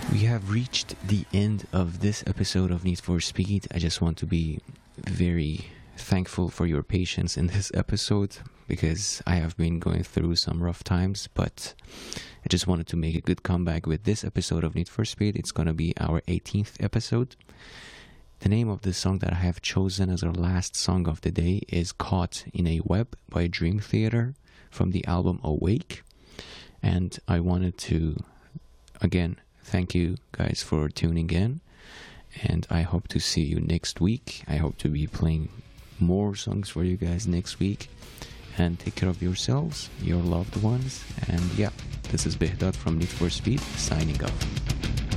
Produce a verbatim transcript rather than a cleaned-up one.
We have reached the end of this episode of Need for Speed. I just want to be very thankful for your patience in this episode because I have been going through some rough times, but I just wanted to make a good comeback with this episode of Need for Speed. It's going to be our eighteenth episode. The name of the song that I have chosen as our last song of the day is Caught in a Web by Dream Theater from the album Awake. And I wanted to, again, thank you guys for tuning in, and I hope to see you next week. I hope to be playing more songs for you guys next week, and take care of yourselves, your loved ones, and yeah, this is Behdat from Need for Speed, signing off.